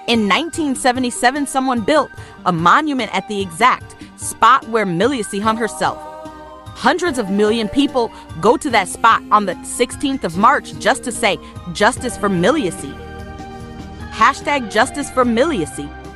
In 1977, someone built a monument at the exact spot where Miliacy hung herself. Hundreds of million people go to that spot on the 16th of March just to say justice for Miliacy. Hashtag justice for Miliacy.